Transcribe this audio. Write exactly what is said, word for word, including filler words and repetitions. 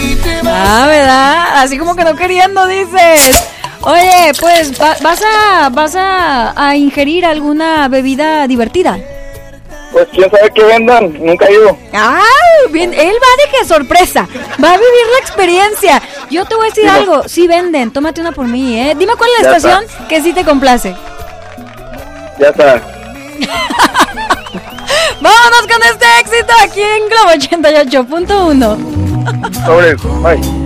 Ah, ¿verdad? Así como que no queriendo, dices. Oye, pues, va, ¿vas a vas a, a ingerir alguna bebida divertida? Pues quién sabe qué vendan, nunca he ido. Ah, bien, él va de que sorpresa, va a vivir la experiencia. Yo te voy a decir Sí, no. algo, sí venden, tómate una por mí, ¿eh? Dime cuál es la Ya estación está. que sí te complace. Ya está. Vámonos con este éxito aquí en Globo ochenta y ocho punto uno. Sobre, bye.